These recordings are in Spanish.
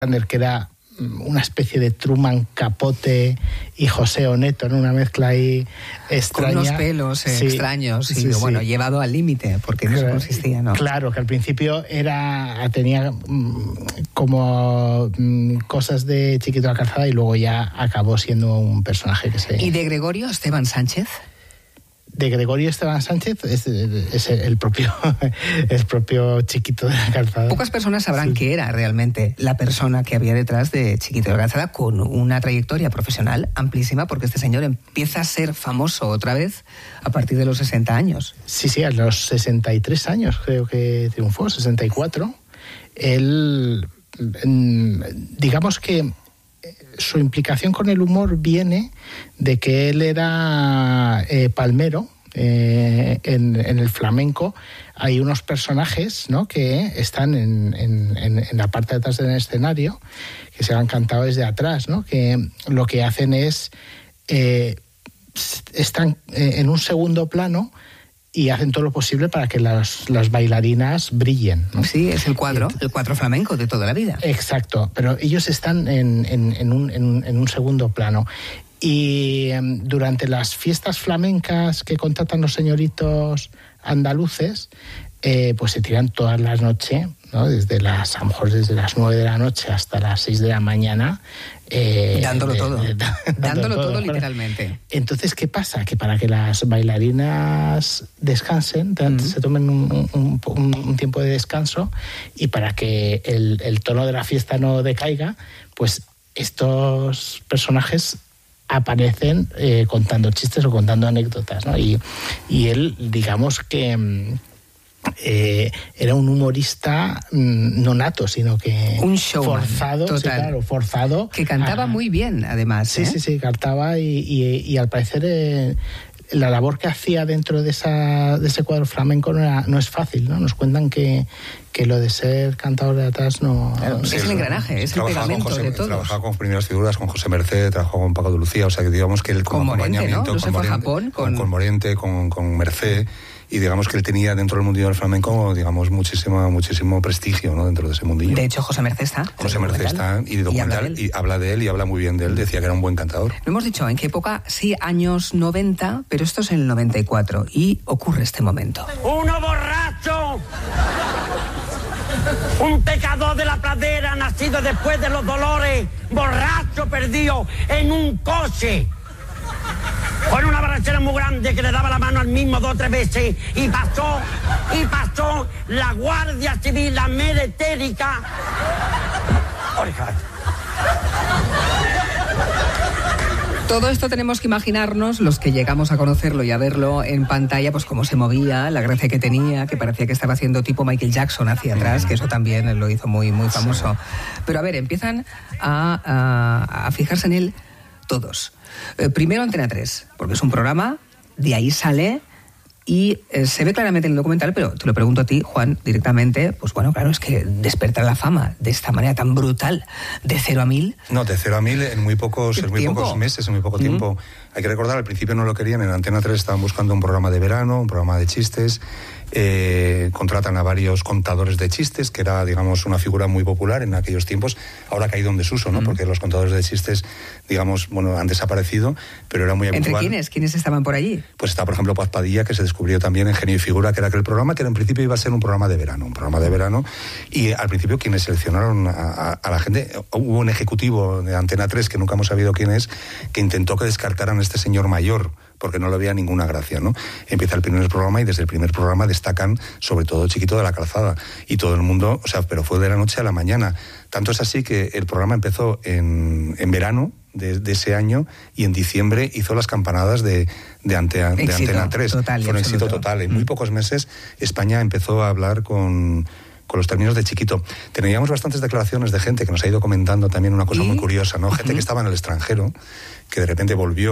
que era una especie de Truman Capote y José Oneto, ¿no? Una mezcla ahí extraña. Con unos pelos extraños, bueno, llevado al límite, porque en eso consistía, ¿no? Claro, que al principio tenía como cosas de Chiquito de la Calzada y luego ya acabó siendo un personaje que se... ¿Y de Gregorio Esteban Sánchez? De Gregorio Esteban Sánchez es el propio Chiquito de la Calzada. Pocas personas sabrán que era realmente la persona que había detrás de Chiquito de la Calzada, con una trayectoria profesional amplísima, porque este señor empieza a ser famoso otra vez a partir de los 60 años. Sí, a los 63 años creo que triunfó, 64. Él, digamos que su implicación con el humor viene de que él era palmero. En el flamenco hay unos personajes, ¿no?, que están en la parte de atrás del escenario, que se han cantado desde atrás, ¿no?, que lo que hacen es están en un segundo plano y hacen todo lo posible para que las bailarinas brillen, ¿no? Sí, es el cuadro flamenco de toda la vida. Exacto, pero ellos están en un segundo plano. Y durante las fiestas flamencas que contratan los señoritos andaluces, pues se tiran todas las noches, ¿no? A lo mejor desde las 9 de la noche hasta las 6 de la mañana. Dándolo todo, literalmente. Entonces, ¿qué pasa? Que para que las bailarinas descansen, se tomen un tiempo de descanso, y para que el tono de la fiesta no decaiga, pues estos personajes aparecen contando chistes o contando anécdotas, ¿no? Y él, digamos que era un humorista no nato, sino que un showman forzado, total. Sí, claro, forzado. Que cantaba muy bien, además. Sí, cantaba y al parecer la labor que hacía dentro de ese cuadro flamenco no es fácil, ¿no? Nos cuentan que lo de ser cantador de atrás no... Claro, es el engranaje, es el pegamento de todos. Trabajaba con primeras figuras, con José Merced, trabajó con Paco de Lucía, o sea que digamos que él como acompañamiento... ¿no? Se fue a Japón con Morente, con Merced, y digamos que él tenía dentro del mundillo del flamenco, digamos, muchísimo prestigio, ¿no?, dentro de ese mundillo. De hecho, José Merced está. Y habla de él y habla muy bien de él, decía que era un buen cantador. No hemos dicho en qué época, sí, años 90, pero esto es en el 94, y ocurre este momento. ¡Uno borracho! Un pecador de la pradera, nacido después de los dolores, borracho perdido en un coche. Con una borrachera muy grande que le daba la mano al mismo 2 o 3 veces y pasó la Guardia Civil, la meretérica. Todo esto tenemos que imaginarnos, los que llegamos a conocerlo y a verlo en pantalla, pues cómo se movía, la gracia que tenía, que parecía que estaba haciendo tipo Michael Jackson hacia atrás, que eso también lo hizo muy, muy famoso. Pero a ver, empiezan a fijarse en él todos. Primero Antena 3, porque es un programa, de ahí sale, y se ve claramente en el documental, pero te lo pregunto a ti, Juan, directamente, pues bueno, claro, es que despertar la fama de esta manera tan brutal, de 0 a 1000... No, de 0 a 1000 en muy pocos meses, en muy poco tiempo. Hay que recordar, al principio no lo querían, en Antena 3 estaban buscando un programa de verano, un programa de chistes, contratan a varios contadores de chistes, que era, digamos, una figura muy popular en aquellos tiempos. Ahora ha caído en desuso, ¿no? Porque los contadores de chistes, digamos, bueno, han desaparecido, pero era muy habitual. ¿Entre quiénes estaban por allí? Pues está, por ejemplo, Paz Padilla, que se descubrió también en Genio y Figura, que era aquel programa que en principio iba a ser un programa de verano, y al principio quienes seleccionaron a la gente, hubo un ejecutivo de Antena 3, que nunca hemos sabido quién es, que intentó que descartaran a este señor mayor, porque no le veía ninguna gracia, ¿no? Empieza el primer programa y desde el primer programa destacan sobre todo Chiquito de la Calzada, y todo el mundo, o sea, pero fue de la noche a la mañana. Tanto es así que el programa empezó en verano de ese año, y en diciembre hizo las campanadas de Antena 3. Total, fue un éxito total. En muy pocos meses España empezó a hablar con los términos de Chiquito. Teníamos bastantes declaraciones de gente que nos ha ido comentando también una cosa muy curiosa, ¿no? Gente que estaba en el extranjero, que de repente volvió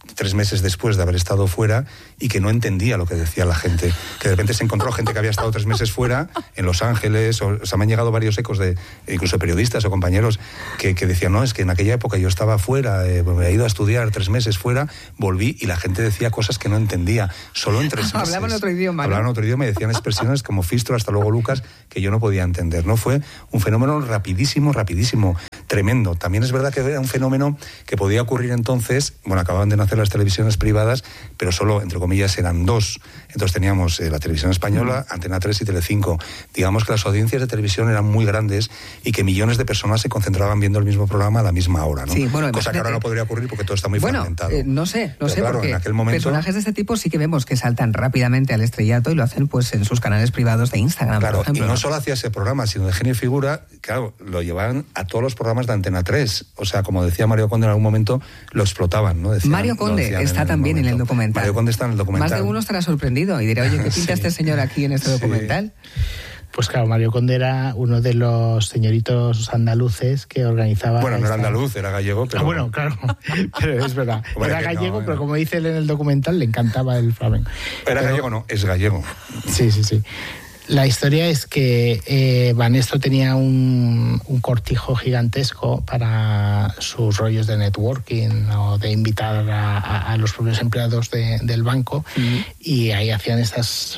3 meses después de haber estado fuera y que no entendía lo que decía la gente, que de repente se encontró gente que había estado 3 meses fuera, en Los Ángeles, o sea, me han llegado varios ecos de incluso periodistas o compañeros que decían, no, es que en aquella época yo estaba fuera, me he ido a estudiar 3 meses fuera, volví y la gente decía cosas que no entendía, solo en 3 meses. Hablaban otro idioma, ¿no? Hablaban otro idioma y decían expresiones como Fistro, hasta luego Lucas, que yo no podía entender, ¿no? Fue un fenómeno rapidísimo, tremendo. También es verdad que era un fenómeno que podía ocurrir entonces, bueno, acababan de nacer las televisiones privadas, pero solo, entre comillas, eran 2. Entonces teníamos la televisión española, Antena 3 y Telecinco. Digamos que las audiencias de televisión eran muy grandes y que millones de personas se concentraban viendo el mismo programa a la misma hora, ¿no? Sí, bueno, cosa que ahora no podría ocurrir porque todo está muy fragmentado. No sé, claro, porque en aquel momento, personajes de este tipo sí que vemos que saltan rápidamente al estrellato y lo hacen pues en sus canales privados de Instagram, claro, por ejemplo. Y no solo hacía ese programa, sino de Genio y Figura, claro, lo llevaban a todos los programas de Antena 3. O sea, como decía Mario Conde, en algún momento lo explotaban, ¿no? Mario Conde está también en el documental. Mario Conde está en el documental. Más de uno estará sorprendido y dirá, oye, ¿qué pinta este señor aquí en este documental? Pues claro, Mario Conde era uno de los señoritos andaluces que organizaba... Bueno, no era andaluz, era gallego, pero... bueno, claro, pero es verdad. Era gallego, pero como dice él en el documental, le encantaba el flamenco. Gallego, no, es gallego. Sí. La historia es que Banesto tenía un cortijo gigantesco para sus rollos de networking o de invitar a los propios empleados del banco, y ahí hacían esas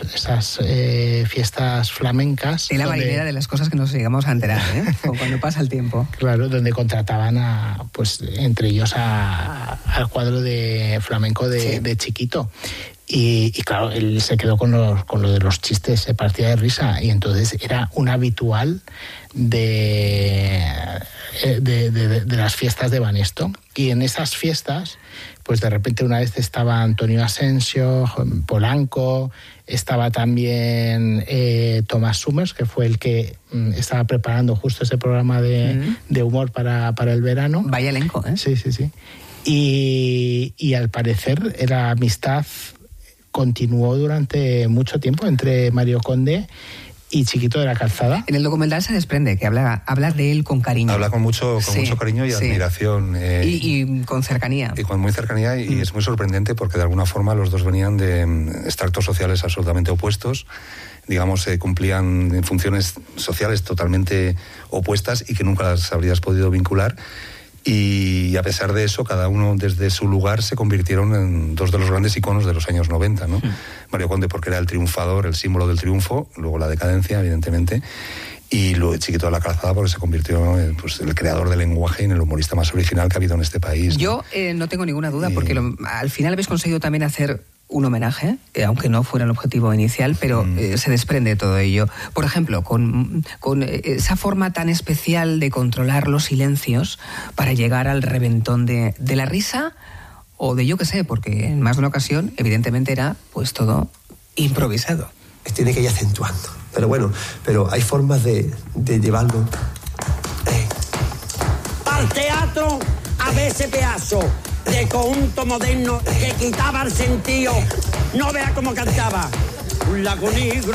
fiestas flamencas. Es la marinera de las cosas que nos llegamos a enterar, ¿eh? O cuando pasa el tiempo. Claro, donde contrataban entre ellos al cuadro de flamenco de Chiquito. Y claro, él se quedó con lo de los chistes, se partía de risa, y entonces era un habitual de las fiestas de Banesto. Y en esas fiestas, pues de repente una vez estaba Antonio Asensio, Polanco, estaba también Thomas Summers, que fue el que estaba preparando justo ese programa de humor para el verano. Vaya elenco, ¿eh? Sí. Y al parecer la amistad continuó durante mucho tiempo entre Mario Conde y Chiquito de la Calzada. En el documental se desprende que habla de él con cariño. Habla con mucho cariño y admiración. Y con cercanía. Y con muy cercanía, y es muy sorprendente porque de alguna forma los dos venían de extractos sociales absolutamente opuestos. Digamos, cumplían funciones sociales totalmente opuestas y que nunca las habrías podido vincular. Y a pesar de eso, cada uno desde su lugar se convirtieron en 2 de los grandes iconos de los años 90, ¿no? Mario Conde porque era el triunfador, el símbolo del triunfo, luego la decadencia, evidentemente, y luego Chiquito de la Calzada porque se convirtió en el creador del lenguaje y en el humorista más original que ha habido en este país, ¿no? Yo no tengo ninguna duda porque al final habéis conseguido también hacer un homenaje, aunque no fuera el objetivo inicial, pero se desprende todo ello. Por ejemplo, con esa forma tan especial de controlar los silencios para llegar al reventón de la risa, o de yo qué sé, porque en más de una ocasión, evidentemente, era pues todo improvisado. Tiene que ir acentuando. Pero bueno, hay formas de llevarlo. Al teatro, a veces pedazo de conjunto moderno que quitaba el sentido. No vea cómo cantaba. Un lago negro,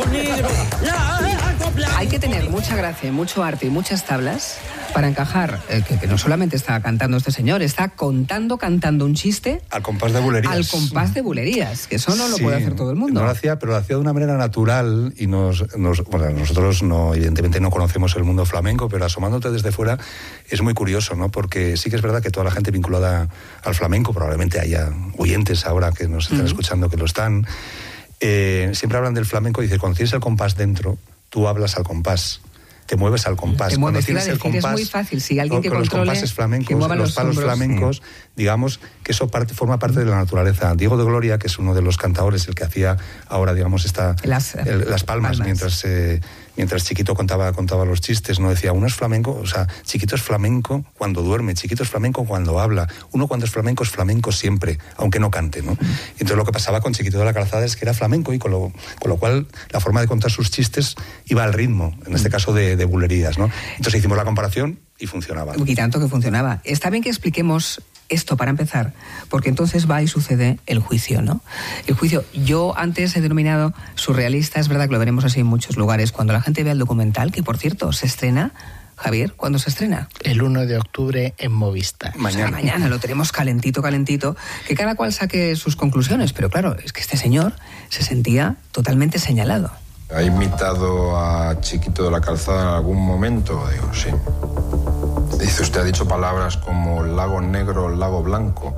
Hay que tener mucha gracia, mucho arte y muchas tablas para encajar, que no solamente está cantando este señor, está cantando un chiste al compás de bulerías. Al compás de bulerías, que eso no lo puede hacer todo el mundo. No lo hacía, pero lo hacía de una manera natural y nosotros evidentemente no conocemos el mundo flamenco, pero asomándote desde fuera es muy curioso, ¿no? Porque sí que es verdad que toda la gente vinculada al flamenco, probablemente haya oyentes ahora que nos están escuchando que lo están, siempre hablan del flamenco y dicen, cuando tienes el compás dentro, tú hablas al compás. Te mueves al compás. Cuando tienes el compás, es muy fácil. Si alguien que con controle, los compases flamencos, que mueva los palos flamencos, digamos que eso forma parte de la naturaleza. Diego de Gloria, que es uno de los cantadores, el que hacía ahora, digamos, las palmas. Mientras Chiquito contaba los chistes, no decía, uno es flamenco, o sea, Chiquito es flamenco cuando duerme, Chiquito es flamenco cuando habla, uno cuando es flamenco siempre, aunque no cante, ¿no? Entonces lo que pasaba con Chiquito de la Calzada es que era flamenco y con lo cual la forma de contar sus chistes iba al ritmo, en este caso de bulerías, ¿no? Entonces hicimos la comparación y funcionaba. Y tanto que funcionaba. Está bien que expliquemos esto para empezar, porque entonces va y sucede el juicio, ¿no? El juicio, yo antes he denominado surrealista, es verdad que lo veremos así en muchos lugares. Cuando la gente ve el documental, que por cierto se estrena Javier, ¿cuándo se estrena? El 1 de octubre en Movistar. Mañana lo tenemos calentito, que cada cual saque sus conclusiones, pero claro, es que este señor se sentía totalmente señalado. ¿Ha imitado a Chiquito de la Calzada en algún momento? Digo, sí. Dice, usted ha dicho palabras como lago negro, lago blanco.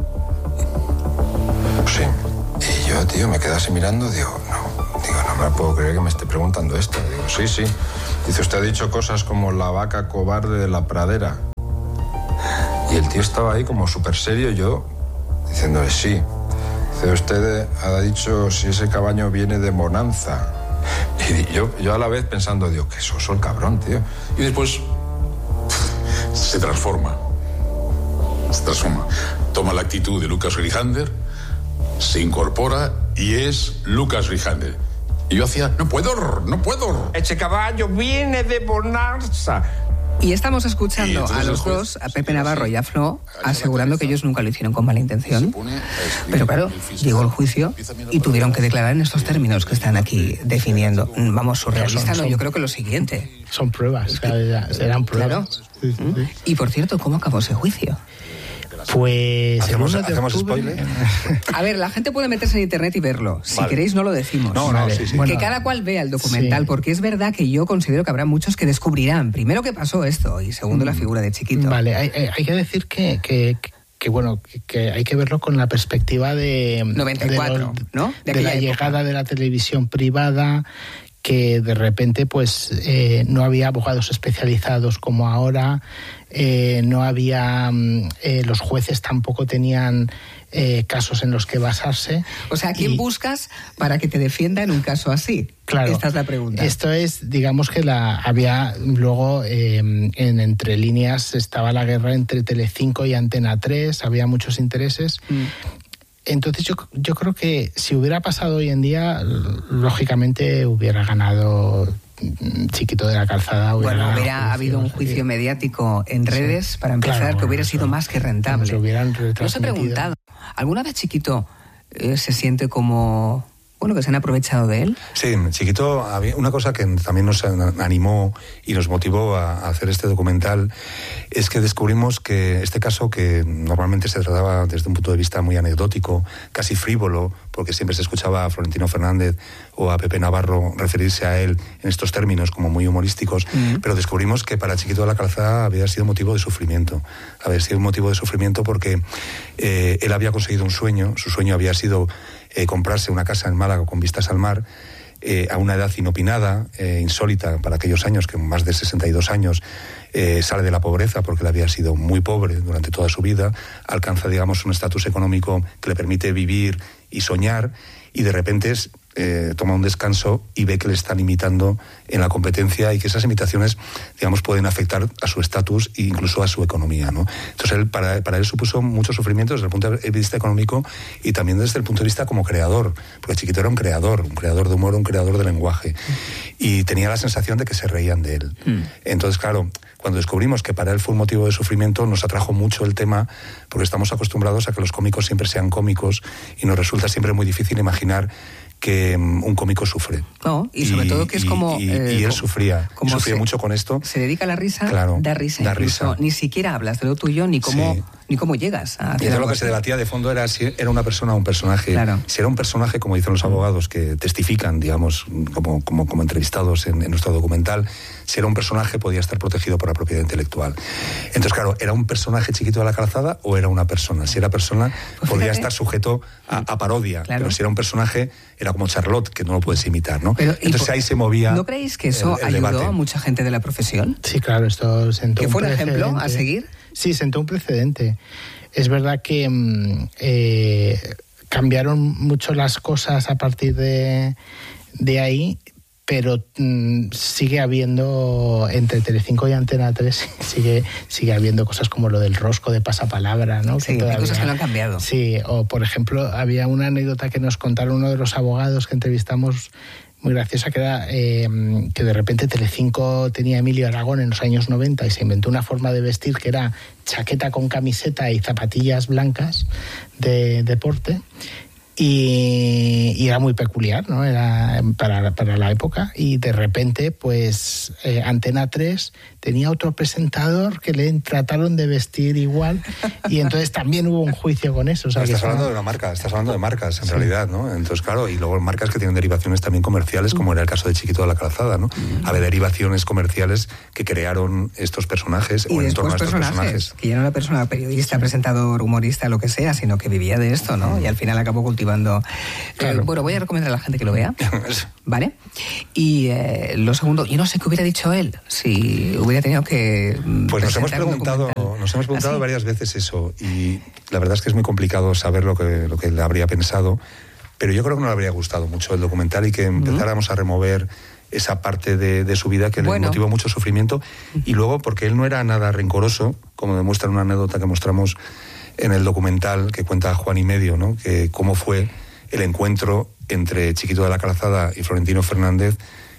Sí. Y yo, tío, me quedé así mirando, digo, no me puedo creer que me esté preguntando esto. Digo, sí. Dice, usted ha dicho cosas como la vaca cobarde de la pradera. Y el tío estaba ahí como súper serio, yo diciéndole, sí. Dice, usted ha dicho si ese caballo viene de Bonanza. Y yo a la vez pensando, digo, qué soso el cabrón, tío. Y después se transforma. Toma la actitud de Lucas Grijander, se incorpora y es Lucas Grijander. Y yo hacía, no puedo. Ese caballo viene de Bonanza. Y estamos escuchando a los dos, a Pepe Navarro y a Flo, asegurando que ellos nunca lo hicieron con mala intención. Pero claro, llegó el juicio y tuvieron que declarar en estos términos que están aquí definiendo. Vamos, surrealista, no, yo creo que lo siguiente. Son pruebas, serán pruebas. Claro. Sí. Y por cierto, ¿cómo acabó ese juicio? Pues ¿Hacemos spoiler? A ver, la gente puede meterse en internet y verlo. Si queréis no lo decimos. No, sí. Que bueno, cada cual vea el documental, porque es verdad que yo considero que habrá muchos que descubrirán, primero, qué pasó esto, y segundo, la figura de Chiquito. Vale, hay que decir que hay que verlo con la perspectiva de 94, ¿no? De la llegada de la televisión privada, que de repente pues no había abogados especializados como ahora, no había los jueces tampoco tenían casos en los que basarse. O sea, ¿a quién buscas para que te defienda en un caso así? Claro. Esta es la pregunta. Esto es, digamos que había luego en entre líneas estaba la guerra entre Telecinco y Antena 3, había muchos intereses. Entonces yo creo que si hubiera pasado hoy en día, lógicamente hubiera ganado Chiquito de la Calzada. Hubiera habido un juicio mediático en redes, para empezar, claro, que hubiera sido más que rentable. No os he preguntado, ¿alguna vez Chiquito se siente como... que se han aprovechado de él? Sí, Chiquito, había una cosa que también nos animó y nos motivó a hacer este documental, es que descubrimos que este caso, que normalmente se trataba desde un punto de vista muy anecdótico, casi frívolo, porque siempre se escuchaba a Florentino Fernández o a Pepe Navarro referirse a él en estos términos como muy humorísticos, pero descubrimos que para Chiquito de la Calzada había sido motivo de sufrimiento. Había sido un motivo de sufrimiento porque él había conseguido un sueño, su sueño había sido comprarse una casa en Málaga con vistas al mar, a una edad inopinada, insólita para aquellos años, que más de 62 años sale de la pobreza porque él había sido muy pobre durante toda su vida, alcanza, digamos, un estatus económico que le permite vivir y soñar, y de repente toma un descanso y ve que le están imitando en la competencia y que esas imitaciones, digamos, pueden afectar a su estatus e incluso a su economía, ¿no? Entonces para él supuso mucho sufrimiento desde el punto de vista económico y también desde el punto de vista como creador, porque Chiquito era un creador de humor, un creador de lenguaje, y tenía la sensación de que se reían de él. Entonces, claro, cuando descubrimos que para él fue un motivo de sufrimiento, nos atrajo mucho el tema, porque estamos acostumbrados a que los cómicos siempre sean cómicos y nos resulta siempre muy difícil imaginar que un cómico sufre. No, y sobre todo que es como... Y él sufría mucho con esto. Se dedica a la risa, claro, da risa. Ni siquiera hablas de lo tuyo, ni cómo llegas a hacer. Y eso lo que se debatía de fondo era si era una persona o un personaje. Claro. Si era un personaje, como dicen los abogados que testifican, digamos, como entrevistados en nuestro documental, si era un personaje podía estar protegido por la propiedad intelectual. Entonces, claro, ¿era un personaje Chiquito de la Calzada o era una persona? Si era persona, pues podría estar sujeto a parodia, claro. Pero si era un personaje, era como Charlotte, que no lo puedes imitar, ¿no? Pero, entonces ahí se movía. ¿No creéis que eso ayudó debate. A mucha gente de la profesión? Sí, claro, esto sentó ¿Que un fue un precedente. ejemplo a seguir? Sí, sentó un precedente. Es verdad que cambiaron mucho las cosas a partir de ahí, pero sigue habiendo, entre Telecinco y Antena 3, sigue habiendo cosas como lo del rosco de pasapalabra, ¿no? Sí, hay cosas que no han cambiado. Sí, o por ejemplo, había una anécdota que nos contaron uno de los abogados que entrevistamos, muy graciosa, que era que de repente Telecinco tenía a Emilio Aragón en los años 90 y se inventó una forma de vestir que era chaqueta con camiseta y zapatillas blancas de deporte. Y era muy peculiar, ¿no? Era para la época, y de repente pues Antena 3 tenía otro presentador que le trataron de vestir igual, y entonces también hubo un juicio con eso. O sea, estás hablando de una marca, estás hablando de marcas en realidad, ¿no? Entonces, claro, y luego marcas que tienen derivaciones también comerciales, como era el caso de Chiquito de la Calzada, ¿no? Había derivaciones comerciales que crearon estos personajes y o en torno a estos personajes. Que ya no era persona periodista, presentador, humorista, lo que sea, sino que vivía de esto, ¿no? Y al final acabó cultivando. Claro. Bueno, voy a recomendar a la gente que lo vea, ¿vale? Y lo segundo, yo no sé qué hubiera dicho él si hubiera tenido que... Pues nos hemos preguntado varias veces eso, y la verdad es que es muy complicado saber lo que le habría pensado, pero yo creo que no le habría gustado mucho el documental y que empezáramos a remover esa parte de su vida que le motivó mucho sufrimiento, y luego porque él no era nada rencoroso, como demuestra una anécdota que mostramos en el documental que cuenta Juan y Medio, ¿no? Que cómo fue el encuentro entre Chiquito de la Calzada y Florentino Fernández,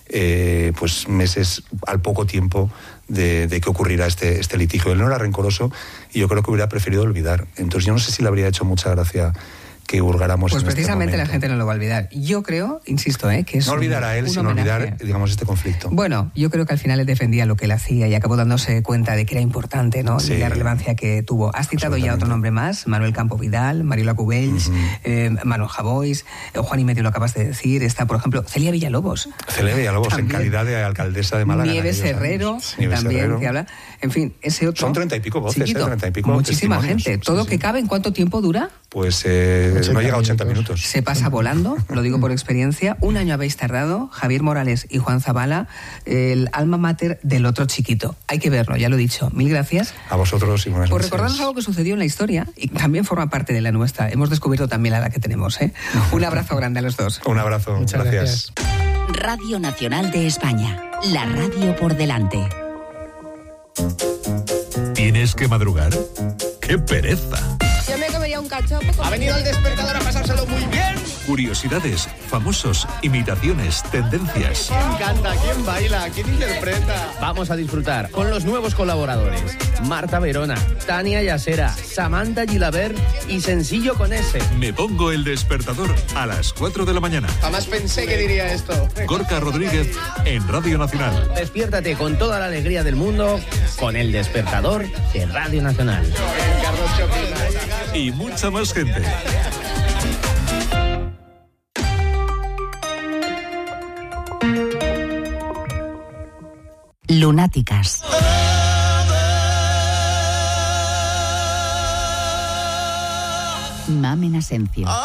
pues meses al poco tiempo de que ocurriera este litigio. Él no era rencoroso y yo creo que hubiera preferido olvidar. Entonces yo no sé si le habría hecho mucha gracia que hurgáramos pues en precisamente este la gente no lo va a olvidar. Yo creo, insisto, que es no olvidar a él, sino olvidar, digamos, este conflicto. Bueno, yo creo que al final él defendía lo que él hacía y acabó dándose cuenta de que era importante, ¿no? Sí. Y la relevancia que tuvo. Has citado ya otro nombre más, Manuel Campo Vidal, Mariola Cubells, Manuel Javois, Juan y Medio lo acabas de decir, está, por ejemplo, Celia Villalobos. Celia Villalobos, también, en calidad de alcaldesa de Málaga. Nieves Herrero, también, que habla. En fin, ese otro... Son 30 y pico voces, chiquito, 30 y pico muchísima gente. ¿Todo que cabe? ¿En cuánto tiempo dura? Pues no llega a 80 minutos. Se pasa volando, lo digo por experiencia. Un año habéis tardado, Javier Morales y Juan Zabala, el alma mater del otro chiquito. Hay que verlo, ya lo he dicho. Mil gracias. A vosotros y buenas noches. Por recordarnos algo que sucedió en la historia y también forma parte de la nuestra. Hemos descubierto también la edad que tenemos, ¿eh? Un abrazo grande a los dos. Un abrazo, muchas gracias. Radio Nacional de España, la radio por delante. ¿Tienes que madrugar? ¡Qué pereza! Yo me comería un cachopo. Ha venido el despertador a pasárselo muy bien. Curiosidades, famosos, imitaciones, tendencias. ¿Quién canta? ¿Quién baila? ¿Quién interpreta? Vamos a disfrutar con los nuevos colaboradores. Marta Verona, Tania Yasera, Samantha Gilabert y Sencillo con S. Me pongo el despertador a las 4 de la mañana. Jamás pensé que diría esto. Gorka Rodríguez en Radio Nacional. Despiértate con toda la alegría del mundo con el despertador de Radio Nacional. Y mucha más gente. Lunáticas. Mamen Asencio.